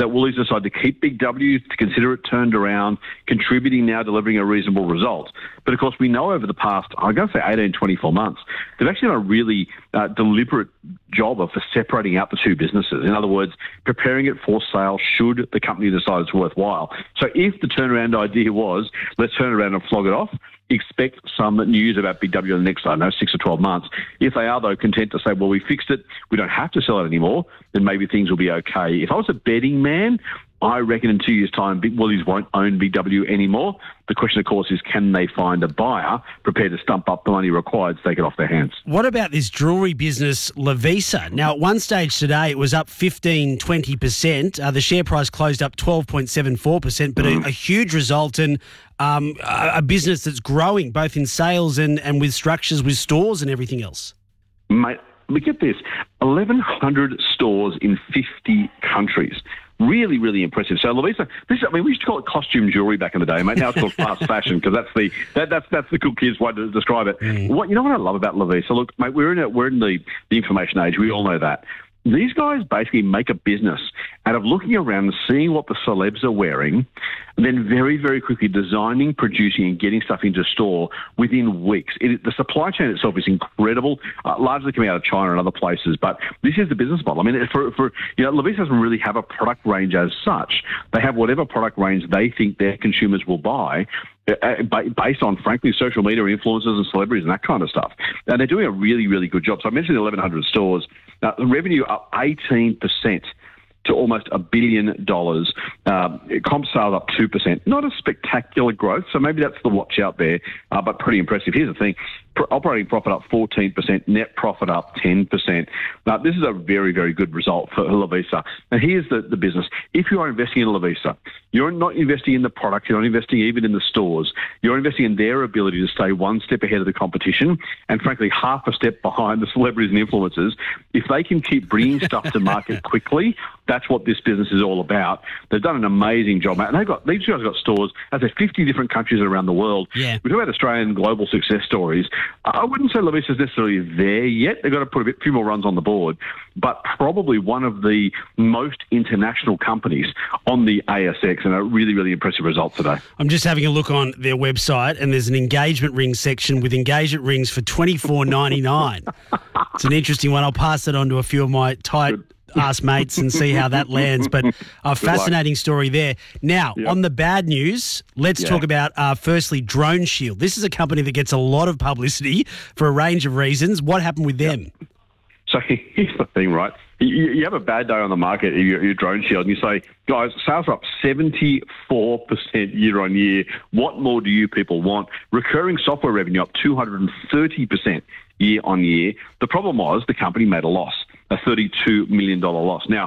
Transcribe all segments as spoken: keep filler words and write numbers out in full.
that Woolies decided to keep Big W, to consider it turned around, contributing now, delivering a reasonable result. But of course, we know over the past, I'm going to say eighteen, twenty-four months, they've actually done a really uh, deliberate job of for separating out the two businesses. In other words, preparing it for sale should the company decide it's worthwhile. So if the turnaround idea was, let's turn it around and flog it off, expect some news about Big W in the next, I don't know, six or twelve months. If they are, though, content to say, well, we fixed it, we don't have to sell it anymore, then maybe things will be okay. If I was a betting man, I reckon in two years' time, Big Woolies won't own Big W anymore. The question, of course, is can they find a buyer prepared to stump up the money required to take it off their hands? What about this jewellery business, Lovisa? Now, at one stage today, it was up fifteen, twenty percent. Uh, the share price closed up twelve point seven four percent, but mm. a, a huge result and um, a, a business that's growing both in sales and, and with structures, with stores and everything else. Mate, look at this. eleven hundred stores in fifty countries. Really, really impressive. So, Lovisa, this, I mean, we used to call it costume jewellery back in the day, mate. Now it's called fast fashion because that's the that, that's that's the cool kids' way to describe it. Mm. What you know what I love about Lovisa? Look, mate, we're in a, we're in the, the information age. We all know that. These guys basically make a business out of looking around and seeing what the celebs are wearing, and then very, very quickly designing, producing, and getting stuff into store within weeks. It, the supply chain itself is incredible, uh, largely coming out of China and other places. But this is the business model. I mean, for, for you know, Lovisa doesn't really have a product range as such. They have whatever product range they think their consumers will buy, Uh, based on, frankly, social media influencers and celebrities and that kind of stuff. And they're doing a really, really good job. So I mentioned eleven hundred stores. Uh, the revenue up eighteen percent to almost a billion dollars. Um, comp sales up two percent. Not a spectacular growth, so maybe that's the watch out there, uh, but pretty impressive. Here's the thing. Operating profit up fourteen percent, net profit up ten percent. Now, this is a very, very good result for Lovisa. And here's the, the business. If you are investing in Lovisa, you're not investing in the product, you're not investing even in the stores. You're investing in their ability to stay one step ahead of the competition and, frankly, half a step behind the celebrities and influencers. If they can keep bringing stuff to market quickly, that's what this business is all about. They've done an amazing job, mate. And they've got, these guys have got stores, as I say, fifty different countries around the world. Yeah. We talk about Australian global success stories. I wouldn't say Lovisa's necessarily there yet. They've got to put a bit, few more runs on the board, but probably one of the most international companies on the A S X, and a really, really impressive result today. I'm just having a look on their website, and there's an engagement ring section with engagement rings for twenty-four ninety-nine. It's an interesting one. I'll pass it on to a few of my tight Good. ask mates and see how that lands. But a fascinating story there. Now, yep. on the bad news, let's yeah. talk about, uh, firstly, Drone Shield. This is a company that gets a lot of publicity for a range of reasons. What happened with them? Yep. So here's the thing, right? You, you have a bad day on the market, your, your Drone Shield, and you say, guys, sales are up seventy-four percent year on year. What more do you people want? Recurring software revenue up two hundred thirty percent year on year. The problem was the company made a loss, a thirty-two million dollars loss. Now,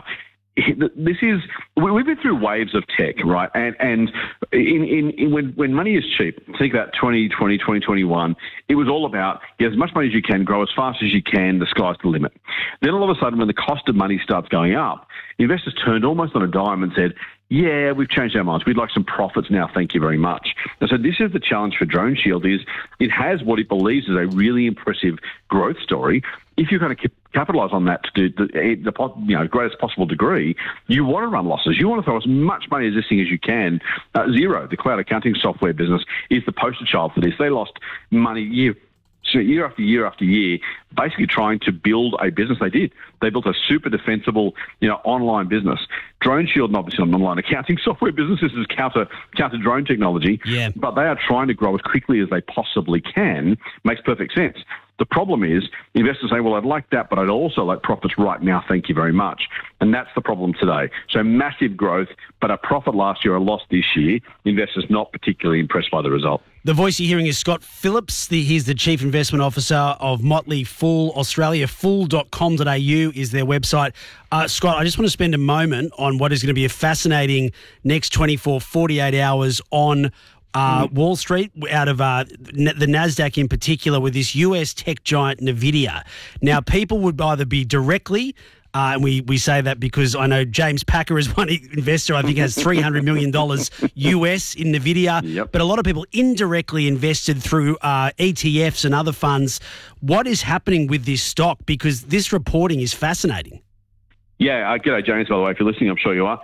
this is, we've been through waves of tech, right? And and in, in, in when, when money is cheap, think about twenty twenty, twenty twenty-one, it was all about get as much money as you can, grow as fast as you can, the sky's the limit. Then all of a sudden, when the cost of money starts going up, investors turned almost on a dime and said, yeah, we've changed our minds. We'd like some profits now. Thank you very much. And so this is the challenge for Drone Shield is it has what it believes is a really impressive growth story. If you're going to capitalise on that to do the, the you know, greatest possible degree, you want to run losses. You want to throw as much money as this thing as you can. Uh, Xero, the cloud accounting software business, is the poster child for this. They lost money year So year after year after year, basically trying to build a business. They did. They built a super defensible, you know, online business. Drone Shield, obviously an online accounting software business. This is counter counter drone technology. Yeah. But they are trying to grow as quickly as they possibly can. Makes perfect sense. The problem is investors say, well, I'd like that, but I'd also like profits right now. Thank you very much. And that's the problem today. So massive growth, but a profit last year, a loss this year. Investors not particularly impressed by the result. The voice you're hearing is Scott Phillips. The, he's the Chief Investment Officer of Motley Fool Australia. fool dot com dot a u is their website. Uh, Scott, I just want to spend a moment on what is going to be a fascinating next twenty-four, forty-eight hours on Uh, Wall Street, out of uh, the NASDAQ in particular, with this U S tech giant NVIDIA. Now, people would either be directly, uh, and we, we say that because I know James Packer is one investor, I think has three hundred million dollars U S in NVIDIA, yep. but a lot of people indirectly invested through uh, E T Fs and other funds. What is happening with this stock? Because this reporting is fascinating. Yeah, uh, g'day, James, by the way. If you're listening, I'm sure you are.